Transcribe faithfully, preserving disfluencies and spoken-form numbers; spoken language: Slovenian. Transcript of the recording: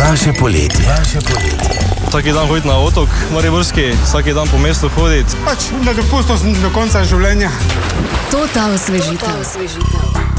Vaše poletje. Vaše poletje. Vsak dan hoditi na otok mariborski, vsak dan po mestu hoditi. Pač na dopustu do konca življenja. To ta osvežitev.